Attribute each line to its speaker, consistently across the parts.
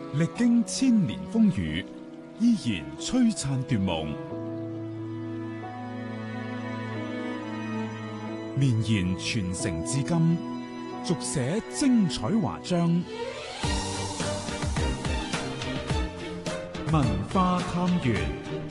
Speaker 1: 歷經千年風雨，依然璀璨奪夢，綿延傳承至今，續寫精彩華章。文化探源，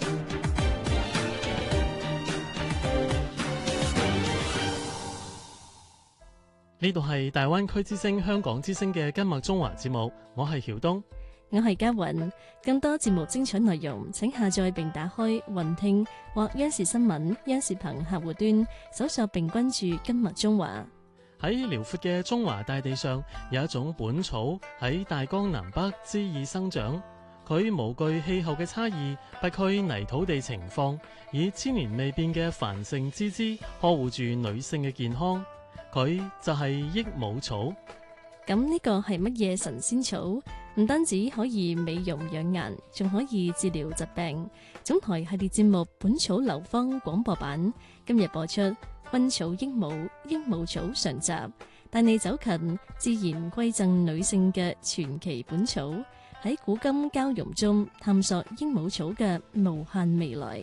Speaker 2: 呢度係大灣區之聲、香港之聲嘅今日中華節目，我係曉東，
Speaker 3: 我係嘉韻。更多節目精彩內容，請下載並打開雲聽或央視新聞、央視頻客戶端，搜索並關注今日中華。
Speaker 2: 喺遼闊嘅中華大地上，有一種本草喺大江南北恣意生長。佢無懼氣候嘅差異，不拘泥土地情況，以千年未變嘅繁盛之姿呵護住女性嘅健康。佢就係益母草。
Speaker 3: 咁呢個係乜嘢神仙草？唔單止可以美容養顏，仲可以治療疾病。總台系列節目《本草流芳》廣播版今日播出《昆草益母》益母草上集，帶你走近自然饋贈女性嘅傳奇本草，喺古今交融中探索益母草嘅無限未來。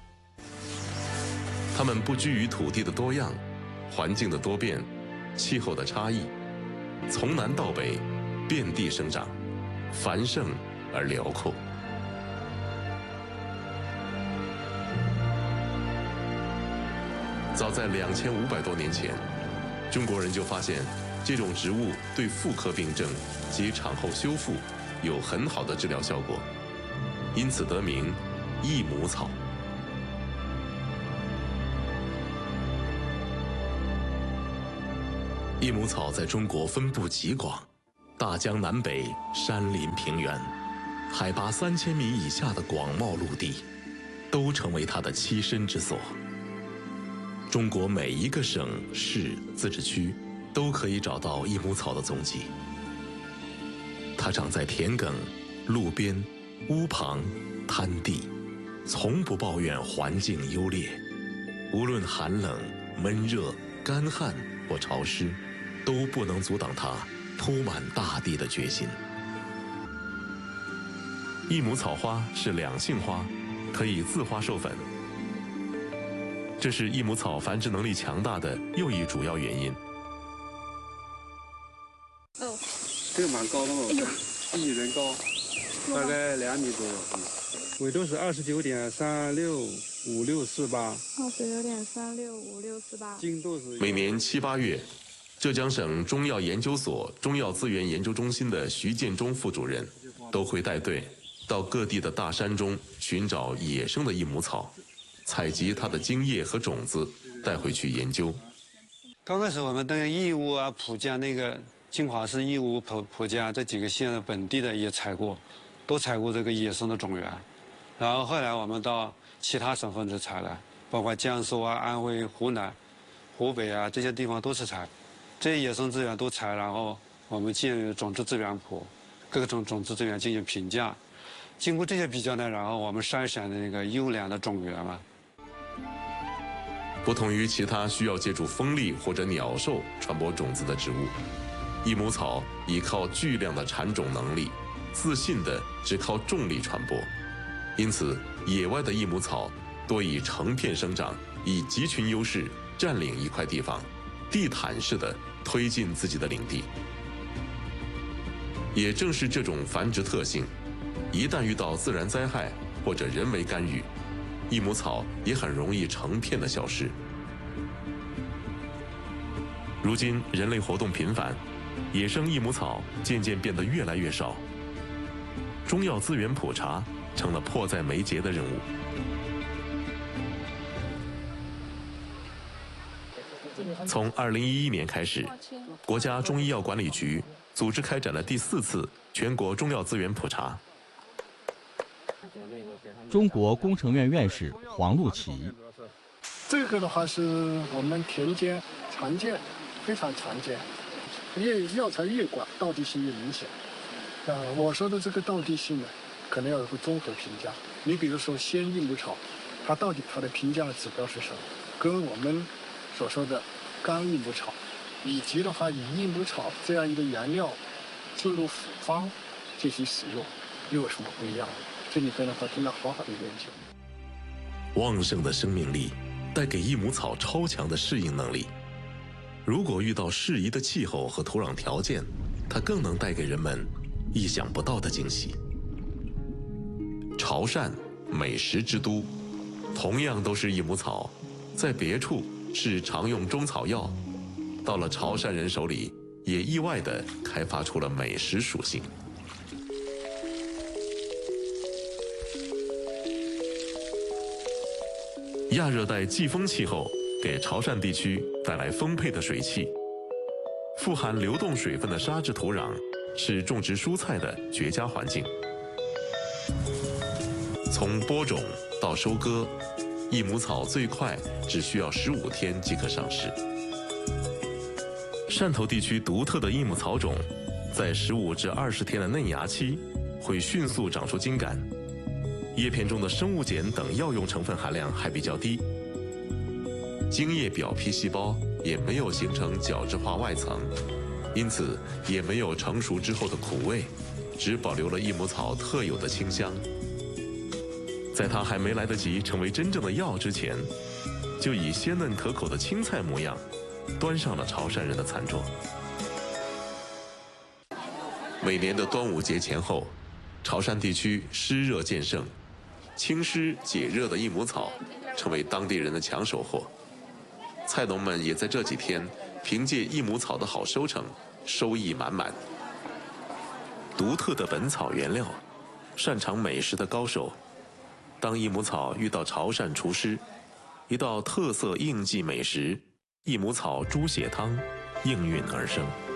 Speaker 4: 它們不拘於土地的多樣、環境的多變、氣候的差異，從南到北遍地生長，繁盛而遼闊。早在2500多年前，中國人就發現這種植物對婦科病症及產後修復有很好的治療效果，因此得名益母草。益母草在中國分布極廣，大江南北、山林平原、海拔3000米以下的廣袤陸地，都成為它的棲身之所。中國每一個省市自治區都可以找到益母草的蹤跡。它長在田埂、路邊、屋旁、灘地，從不抱怨環境優劣，無論寒冷、悶熱、乾旱或潮濕，都不能阻擋它鋪滿大地的決心。益母草花是兩性花，可以自花授粉，這是益母草繁殖能力強大的又一主要原因。
Speaker 5: 哦，這個蠻高的哦，1人高，大概2米左右。緯度是29.365648。29.365648。經度是。
Speaker 4: 每年7、8月，浙江省中藥研究所中藥資源研究中心的徐建中副主任都會帶隊到各地的大山中尋找野生的益母草，採集它的莖葉和種子，帶回去研究。
Speaker 5: 剛開始我們登義烏啊、蒲江那個金華市義烏、蒲江這幾個縣的本地的也採過，都採過這個野生的種源。然後後來我們到其他省份去採了，包括江蘇啊、安徽、湖南、湖北啊這些地方都是採。這些野生資源都採，然後我們建種子資源譜，各種種子資源進行評價。經過這些比較呢，然後我們篩選的那個優良的種源嘛。
Speaker 4: 不同於其他需要借助風力或者鳥獸傳播種子的植物，益母草依靠巨量的產種能力，自信地只靠重力傳播。因此，野外的益母草多以成片生長，以集群優勢佔領一塊地方，地毯式地推進自己的領地。也正是這種繁殖特性，一旦遇到自然災害或者人為干預，益母草也很容易成片的消失。如今人類活動頻繁，野生益母草漸漸變得越來越少，中藥資源普查成了迫在眉睫的任務。從2011年開始，國家中醫藥管理局組織開展了第4次全國中藥資源普查。
Speaker 6: 中國工程院院士黃陸奇，
Speaker 7: 這個的話是我們田間常見，非常常見，藥材越廣，道地性越明顯。我說的這個道地性呢，可能要有個綜合評價。你比如說鮮益母草，它到底它的評價指標是什麼？跟我們所說的乾益母草，以及的話以益母草這樣一個原料進入複方， 进行使用，又有什么不一样的？这里边的话，真的好好的研究。
Speaker 4: 旺盛的生命力带给益母草超强的适应能力。如果遇到适宜的气候和土壤条件，它更能带给人们意想不到的惊喜。潮汕，美食之都，同样都是益母草，在别处是常用中草药，到了潮汕人手里，也意外地开发出了美食属性。亚热带季风气候给潮汕地区带来丰沛的水汽，富含流动水分的沙质土壤是种植蔬菜的绝佳环境。从播种到收割，益母草最快只需要15天即可上市。汕头地区独特的益母草种，在15至20天的嫩芽期会迅速长出茎秆，叶片中的生物碱等药用成分含量还比较低，茎叶表皮细胞也没有形成角质化外层，因此也没有成熟之后的苦味，只保留了益母草特有的清香。在它还没来得及成为真正的药之前，就以鲜嫩可口的青菜模样端上了潮汕人的餐桌。每年的端午节前后，潮汕地区湿热渐盛，清湿解热的益母草成为当地人的抢手货。菜农们也在这几天凭借益母草的好收成，收益满满。独特的本草原料，擅长美食的高手，当益母草遇到潮汕厨师，一道特色应季美食——益母草猪血汤应运而生。